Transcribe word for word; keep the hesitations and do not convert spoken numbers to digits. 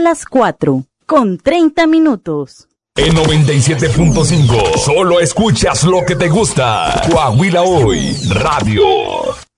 las cuatro, con treinta minutos. En noventa y siete punto cinco, solo escuchas lo que te gusta. Coahuila Hoy, Radio.